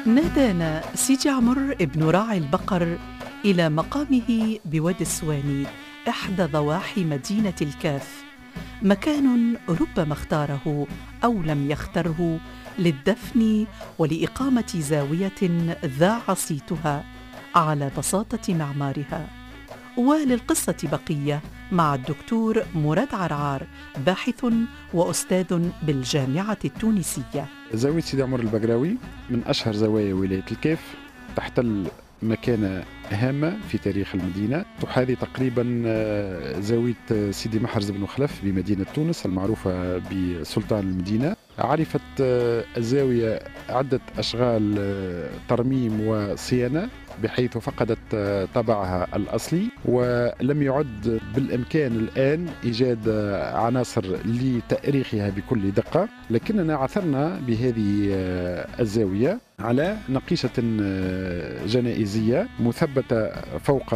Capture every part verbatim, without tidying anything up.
نادانا سيدي عمر ابن راعي البقر إلى مقامه بوادي السواني إحدى ضواحي مدينة الكاف، مكان ربما اختاره أو لم يختره للدفن ولإقامة زاوية ذاع صيتها على بساطة معمارها. وللقصة بقية مع الدكتور مراد عرعار، باحث وأستاذ بالجامعة التونسية. زاوية سيدي عمر البقراوي من أشهر زوايا ولاية الكاف، تحتل مكانة هامة في تاريخ المدينة، تحاذي تقريبا زاوية سيدي محرز بن خلف بمدينة تونس المعروفة بسلطان المدينة. عرفت الزاوية عدة أشغال ترميم وصيانة بحيث فقدت طابعها الأصلي، ولم يعد بالإمكان الآن إيجاد عناصر لتأريخها بكل دقة، لكننا عثرنا بهذه الزاوية على نقيشة جنائزية مثبتة فوق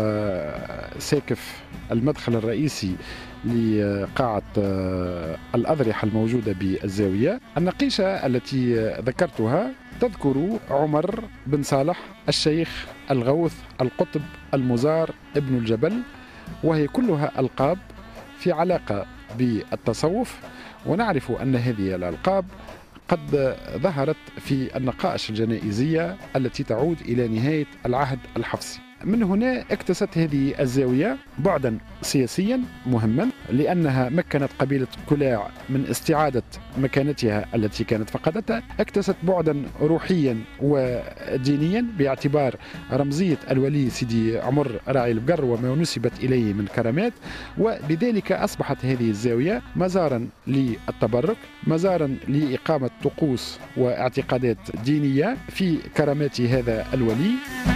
ساقف المدخل الرئيسي لقاعة الأضرحة الموجودة بالزاوية. النقيشة التي ذكرتها تذكر عمر بن صالح الشيخ الغوث القطب المزار ابن الجبل، وهي كلها ألقاب في علاقة بالتصوف، ونعرف أن هذه الألقاب قد ظهرت في النقائش الجنائزية التي تعود إلى نهاية العهد الحفصي. من هنا اكتست هذه الزاوية بعدا سياسيا مهما، لأنها مكنت قبيلة كلاع من استعادة مكانتها التي كانت فقدتها، اكتست بعدا روحيا ودينيا باعتبار رمزية الولي سيدي عمر راعي البقر وما نسبت إليه من كرامات، وبذلك أصبحت هذه الزاوية مزارا للتبرك، مزارا لإقامة طقوس واعتقادات دينية في كرامات هذا الولي.